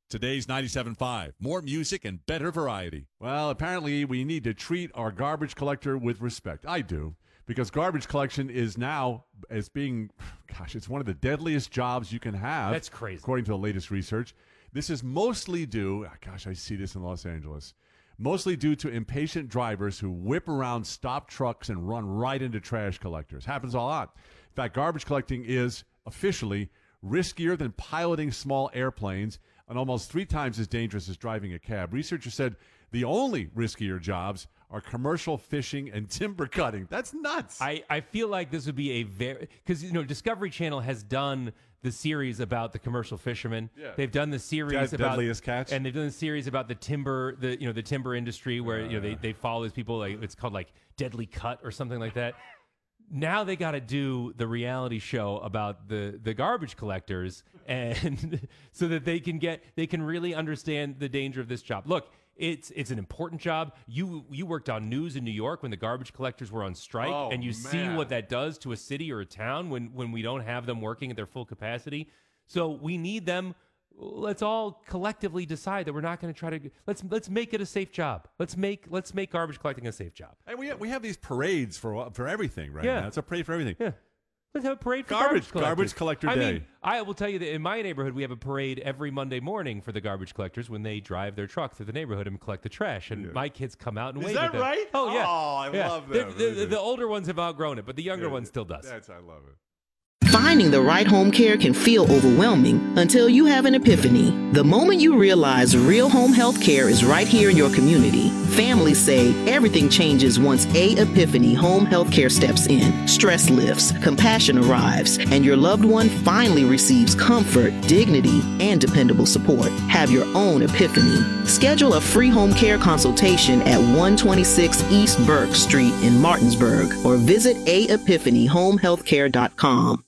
Today's 97.5. More music and better variety. Well, apparently we need to treat our garbage collector with respect. I do, because garbage collection is now as being, it's one of the deadliest jobs you can have. That's crazy. According to the latest research. This is mostly due, I see this in Los Angeles, mostly due to impatient drivers who whip around stop trucks and run right into trash collectors. Happens a lot. In fact, garbage collecting is officially riskier than piloting small airplanes and almost 3 times as dangerous as driving a cab. Researchers said the only riskier jobs are commercial fishing and timber cutting. That's nuts. I feel like this would be a very, because Discovery Channel has done the series about the commercial fishermen. Yeah. They've done the series about Deadliest Catch, and they've done the series about the timber, the timber industry where they follow these people. Like it's called like Deadly Cut or something like that. Now they got to do the reality show about the garbage collectors, and so that they can really understand the danger of this job. Look, it's an important job. You worked on news in New York when the garbage collectors were on strike, and you see what that does to a city or a town when we don't have them working at their full capacity. So we need them. Let's all collectively decide that we're not going to try to let's make it a safe job. Let's make garbage collecting a safe job. And we have these parades for everything right Yeah. now. It's a parade for everything. Yeah. Let's have a parade for Garbage Collector Day. I mean, I will tell you that in my neighborhood, we have a parade every Monday morning for the garbage collectors when they drive their truck through the neighborhood and collect the trash. And my kids come out and wave at them. Is that right? Oh, yeah. Oh, I love that. The older ones have outgrown it, but the younger one still does. I love it. Finding the right home care can feel overwhelming until you have an epiphany. The moment you realize real home health care is right here in your community. Families say everything changes once a epiphany home health care steps in. Stress lifts, compassion arrives, and your loved one finally receives comfort, dignity, and dependable support. Have your own epiphany. Schedule a free home care consultation at 126 East Burke Street in Martinsburg or visit aepiphanyhomehealthcare.com.